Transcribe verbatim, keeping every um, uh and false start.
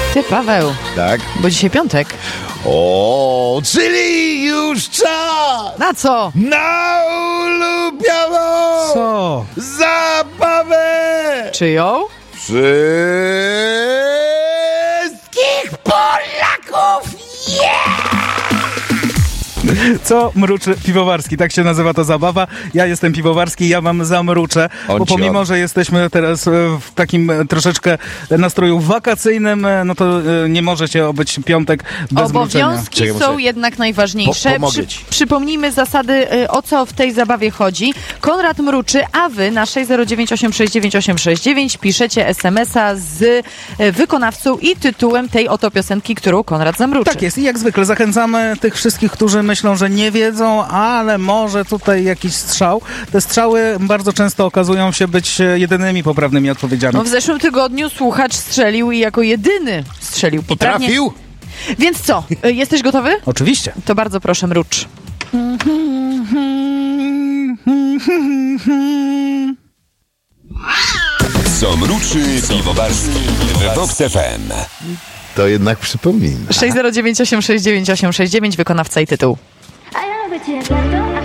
Ty, Paweł. Tak? Bo dzisiaj piątek. O, czyli już czas Na co? na ulubioną Co? zabawę Czyją? wszystkich Polaków! Yeah! Co mruczy Piwowarski? Tak się nazywa ta zabawa. Ja jestem Piwowarski, ja wam zamruczę, On bo ci pomimo, od- że jesteśmy teraz e, w takim e, troszeczkę nastroju wakacyjnym, e, no to e, nie może się obyć piątek bez mruczenia. Obowiązki Czekaj, są muszę- jednak najważniejsze. Po- pomogę ci. Przypomnijmy zasady, y, o co w tej zabawie chodzi. Konrad mruczy, a wy na sześć zero dziewięć osiem sześć dziewięć osiem sześć dziewięć piszecie es em es a z y, wykonawcą i tytułem tej oto piosenki, którą Konrad zamruczy. Tak jest i jak zwykle zachęcamy tych wszystkich, którzy myślą, że nie wiedzą, ale może tutaj jakiś strzał. Te strzały bardzo często okazują się być e, jedynymi poprawnymi odpowiedziami. No w zeszłym tygodniu słuchacz strzelił i jako jedyny strzelił I poprawnie. trafił? Więc co? Y, Jesteś gotowy? Oczywiście. To bardzo proszę, mrucz. Co mruczy Piwowarski w Vox F M. To jednak przypomnijmy. sześć zero dziewięć osiem sześć dziewięć osiem sześć dziewięć wykonawca i tytuł. A ja lubię cię bardzo,